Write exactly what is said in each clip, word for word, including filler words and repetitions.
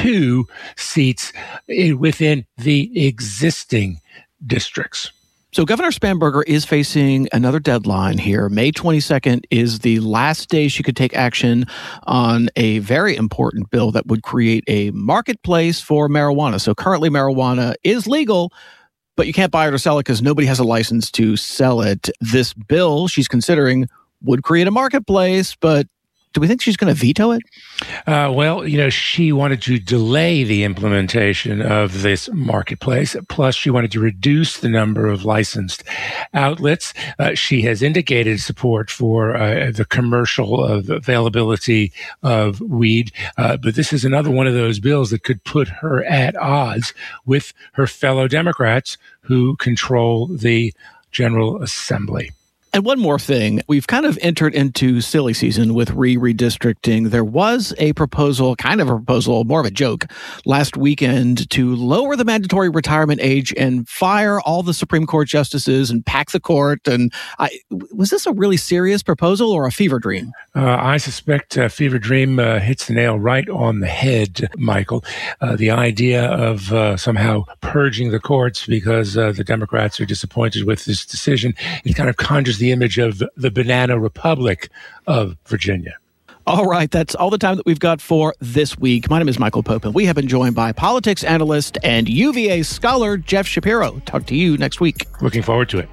two seats within the existing districts. So Governor Spanberger is facing another deadline here. May twenty-second is the last day she could take action on a very important bill that would create a marketplace for marijuana. So currently marijuana is legal, but you can't buy it or sell it because nobody has a license to sell it. This bill she's considering would create a marketplace, but do we think she's going to veto it? Uh, well, you know, she wanted to delay the implementation of this marketplace. Plus, she wanted to reduce the number of licensed outlets. Uh, she has indicated support for uh, the commercial uh, availability of weed. Uh, but this is another one of those bills that could put her at odds with her fellow Democrats who control the General Assembly. And one more thing, we've kind of entered into silly season with re-redistricting. There was a proposal, kind of a proposal, more of a joke, last weekend to lower the mandatory retirement age and fire all the Supreme Court justices and pack the court. And I, was this a really serious proposal or a fever dream? Uh, I suspect uh, fever dream uh, hits the nail right on the head, Michael. Uh, the idea of uh, somehow purging the courts because uh, the Democrats are disappointed with this decision, it kind of conjures the image of the banana republic of Virginia. All right, that's all the time that we've got for this week. My name is Michael Pope, and we have been joined by politics analyst and U V A scholar Jeff Shapiro. Talk to you next week. Looking forward to it.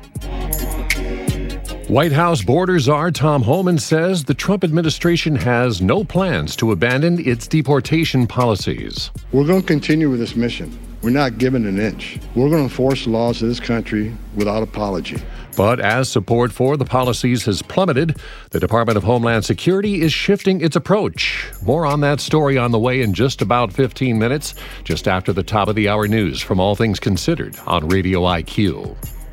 White House border czar Tom Homan says the Trump administration has no plans to abandon its deportation policies. We're going to continue with this mission. We're not giving an inch. We're going to enforce the laws of this country without apology. But as support for the policies has plummeted, the Department of Homeland Security is shifting its approach. More on that story on the way in just about fifteen minutes, just after the top of the hour news from All Things Considered on Radio I Q.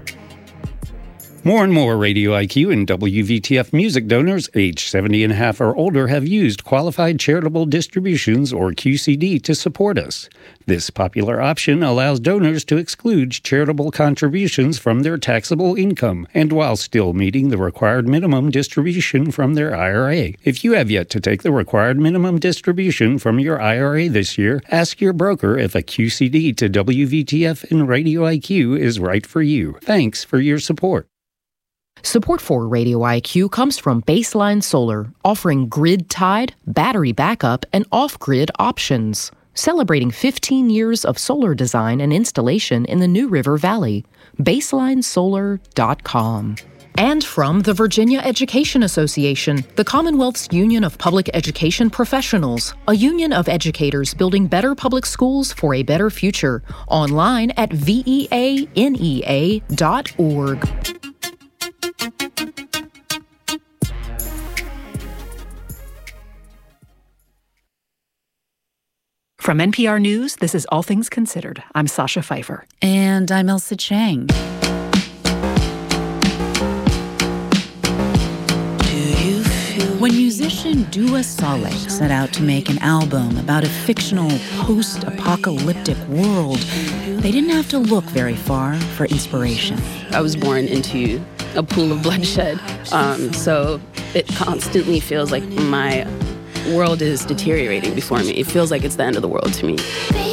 More and more Radio I Q and W V T F music donors age seventy and a half or older have used Qualified Charitable Distributions, or Q C D, to support us. This popular option allows donors to exclude charitable contributions from their taxable income, and while still meeting the required minimum distribution from their I R A. If you have yet to take the required minimum distribution from your I R A this year, ask your broker if a Q C D to W V T F and Radio I Q is right for you. Thanks for your support. Support for Radio I Q comes from Baseline Solar, offering grid-tied, battery backup, and off-grid options. Celebrating fifteen years of solar design and installation in the New River Valley. baseline solar dot com. And from the Virginia Education Association, the Commonwealth's Union of Public Education Professionals, a union of educators building better public schools for a better future. Online at V E A N E A dot org. From N P R News, this is All Things Considered. I'm Sasha Pfeiffer. And I'm Elsa Chang. When musician Dua Saleh set out to make an album about a fictional post-apocalyptic world, they didn't have to look very far for inspiration. I was born into a pool of bloodshed, um, so it constantly feels like my world is deteriorating before me. It feels like it's the end of the world to me.